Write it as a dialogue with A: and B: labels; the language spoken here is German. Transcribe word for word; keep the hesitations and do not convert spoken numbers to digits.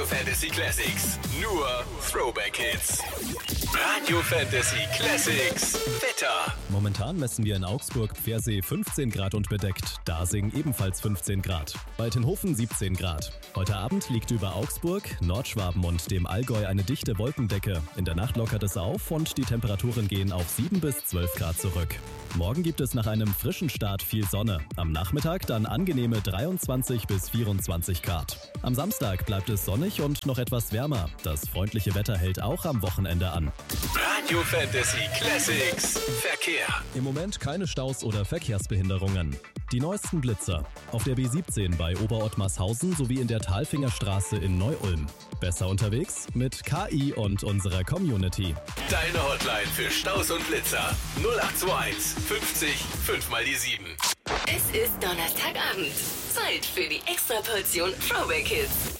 A: Fantasy Classics. Nur Throwback Hits. Radio Fantasy Classics. Wetter.
B: Momentan messen wir in Augsburg Pfersee fünfzehn Grad und bedeckt. Dasing ebenfalls fünfzehn Grad. Bei Tenhofen siebzehn Grad. Heute Abend liegt über Augsburg, Nordschwaben und dem Allgäu eine dichte Wolkendecke. In der Nacht lockert es auf und die Temperaturen gehen auf sieben bis zwölf Grad zurück. Morgen gibt es nach einem frischen Start viel Sonne. Am Nachmittag dann angenehme dreiundzwanzig bis vierundzwanzig Grad. Am Samstag bleibt es sonnig und noch etwas wärmer. Das freundliche Wetter hält auch am Wochenende an.
A: Radio Fantasy Classics. Verkehr.
B: Im Moment keine Staus oder Verkehrsbehinderungen. Die neuesten Blitzer. Auf der B siebzehn bei Oberottmarshausen sowie in der Talfingerstraße in Neu-Ulm. Besser unterwegs mit K I und unserer Community.
A: Deine Hotline für Staus und Blitzer. null acht zwei eins fünfzig fünf mal die sieben.
C: Es ist Donnerstagabend. Zeit für die Extraportion Throwback Hits.